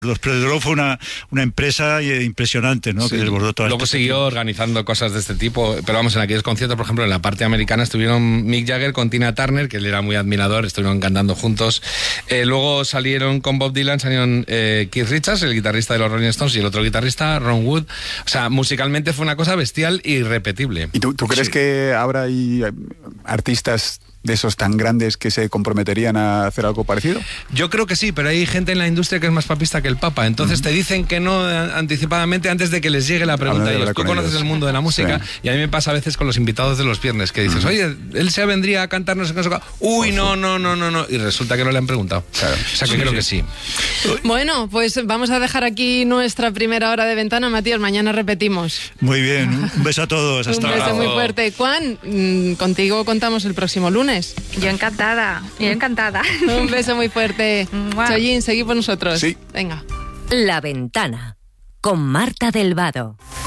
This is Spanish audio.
Los Predro fue una empresa impresionante, ¿no? Sí. Que desbordó toda Luego siguió organizando cosas de este tipo, pero vamos, en aquellos conciertos, por ejemplo, en la parte americana estuvieron Mick Jagger con Tina Turner, que él era muy admirador, estuvieron cantando juntos. Luego salieron con Bob Dylan, salieron Keith Richards, el guitarrista de los Rolling Stones, y el otro guitarrista, Ron Wood. O sea, musicalmente fue una cosa bestial e irrepetible. ¿Y tú crees que habrá ahí artistas de esos tan grandes que se comprometerían a hacer algo parecido? Yo creo que sí, pero hay gente en la industria que es más papista que el Papa, entonces te dicen que no anticipadamente antes de que les llegue la pregunta. Tú conoces el mundo de la música, sí. Y a mí me pasa a veces con los invitados de los viernes que dices, oye, él se vendría a cantar no sé qué, uy, no, y resulta que no le han preguntado. Claro. O sea que creo que sí. Bueno, pues vamos a dejar aquí nuestra primera hora de ventana, Matías, mañana repetimos. Muy bien, un beso a todos. Hasta un beso muy fuerte. Juan, contigo contamos el próximo lunes. Yo encantada. Un beso muy fuerte. Chollín, seguid por nosotros. Sí. Venga. La Ventana, con Marta del Vado.